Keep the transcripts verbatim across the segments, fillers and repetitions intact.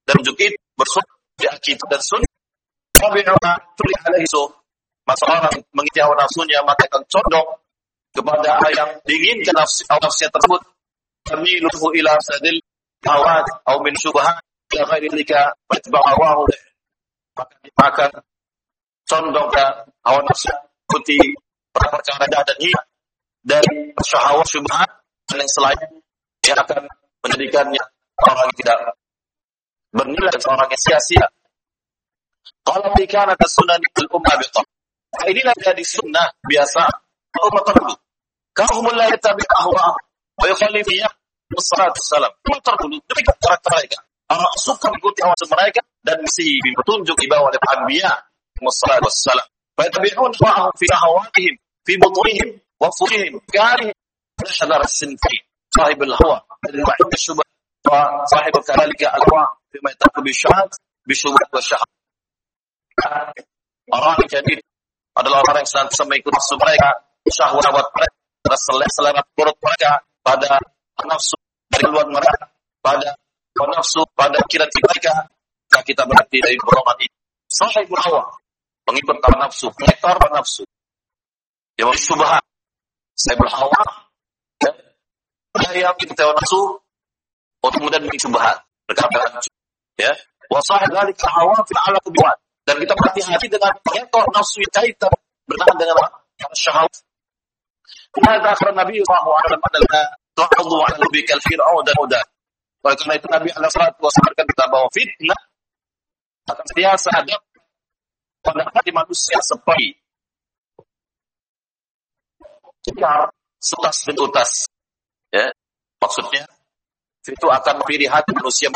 dan unjuk itu bersumber di Alkitab dan Sunnah. Tabi'una tuli alaihi su. Masa orang mengikuti hawa nafsunya maka akan condong kepada yang diinginkan nafsu nafsunya tersebut. Tamiluhu ila sadil awad atau min syubhat ila ghairi dzalika fatba'ahu. Maka dia akan condong ke hawa nafsu ikuti perkara dan hina dari syahwat syubhat dan yang selain yang akan menjadikannya orang yang tidak bernilai dan orang yang sia-sia. Kalau dikana sunnah al-ummah biqam. Inilah jadi sunnah biasa umat terdahulu. Kaum la yatabi'u wa yukhalifiyah wassalatu wassalam. Umat terdahulu demikian karakter mereka. Orang suka mengikuti hawa mereka dan mesti petunjuk dibawa oleh anbiya wassalatu wassalam. Fa yatabi'un ma'ahum fi hawatihim fi butunihim wa furihim kari shadar as-sinfi sahib al-hawa al-wahid ash-shubha wa sahib kadhalika al-hawa fima yataqu bi-syahad bi-syubhat wa syahad. Orang yang jadi adalah orang yang senantiasa mengikuti nafsu mereka, syahwat mereka, selera perut mereka, pada nafsu dari luar mereka, pada nafsu pada pikiran mereka. Maka kita berarti dari golongan ini. Sahibul hawa, mengikut hawa nafsu, mengekor hawa nafsu. Yang syubhat, sahibul hawa, ya, yang mengikuti hawa nafsu, untuk kemudian mengikuti syubhat, berkata ya, wa sahib dzalika hawa fil ala kubiwat. Dan kita berhati-hati dengan mengekor nafsu yang kaitan bertahan dengan syahwat. Maka kata Nabi sallallahu alaihi wasallam adalah ta'udhu 'ala bikal fir'aun dan udah. Oleh karena itu Nabi alaihi salatu wasallam kita bahwa fitnah akan sentiasa ada pada hati manusia seperti cikar setas dan utas. Ya, maksudnya itu akan memilih hati manusia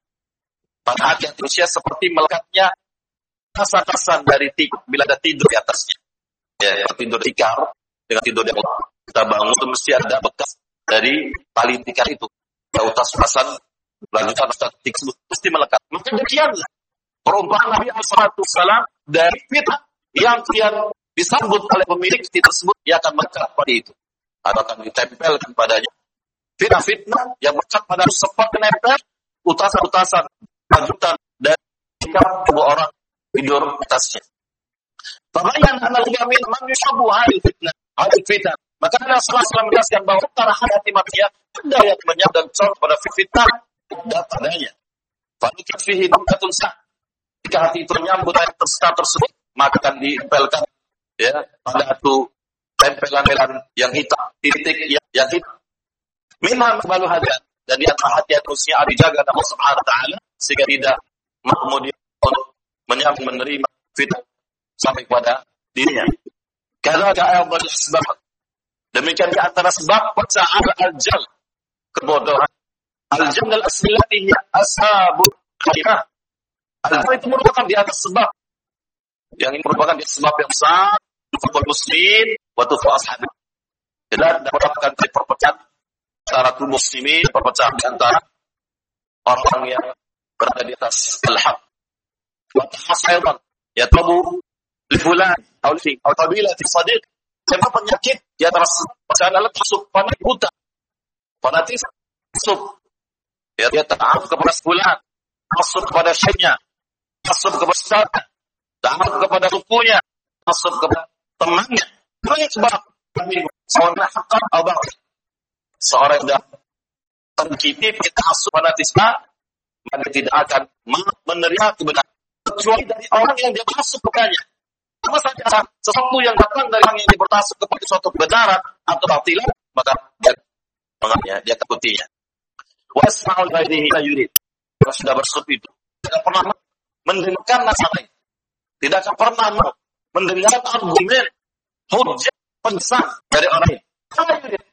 pada hati manusia seperti melekatnya kasa-kasan dari tidur bila ada tidur di atasnya. Ya, ya tidur tikar dengan tidur yang kita bangun itu mesti ada bekas dari tali tikar itu. Kalau utas-utasan lanjutan statik mesti melekat. Maka demikianlah perumpamaan Nabi sallallahu alaihi wasallam dari fitnah yang yang disambut oleh pemilik tersebut ia akan melekat pada itu. Atau akan ditempelkan padanya. Fitnah-fitnah yang melekat pada seperti menempel utasan-utasan lanjutan dan tikar tubuh orang tidur atasnya. Tabayan anal yamin man yushabu hadil fitnah, hadil fitnah. Maka ada salah-salah menjelaskan bahwa antara hati manusia ada yang menyab dan condong pada fitnah dan padanya. Fanikat fihi nukatun sah. Jika hati itu menyambut ayat tersebut, maka akan ditempelkan ya pada itu tempelan-tempelan yang hitam, titik yang, yang hitam. Minha malu hadat dan di antara hati manusia dijaga Allah Subhanahu wa taala sehingga tidak kemudian menyambut menerima fitnah sampai kepada dirinya. Karena ada ayat sebab demikian di antara sebab pecah al-jal kebodohan. Al-jal al-aslati ashabul kalimah. Al-jal itu merupakan di atas sebab yang ini merupakan di sebab yang besar untuk muslimin wa tufu ashabi. Dan mendapatkan perpecahan antara kaum muslimin, perpecahan di antara orang yang berada di atas al-haq. Wa tahasayran yatlubu li fulan atau li atau qabilah sadiq. Sebab penyakit di antara perpecahan adalah masuk fanatik buta. Fanatik masuk ya dia taat kepada fulan, masuk kepada syekhnya, masuk kepada ustaznya, taat kepada sukunya, masuk kepada temannya. Banyak sebab seorang hakam abang seorang yang terkitip kita asuh fanatisme maka tidak akan menerima kebenaran kecuali dari orang yang dia masuk kepadanya. Apa saja sesuatu yang datang dari orang yang dia bertasuk kepada suatu kebenaran atau batilan maka dia menganggapnya, dia takutinya. Wasma'ul ghairihi la yurid. Kalau sudah bersut itu tidak pernah mendengarkan nasihat, tidak akan pernah mendengar argumen hujjah pensan dari orang ini. Apa yurid?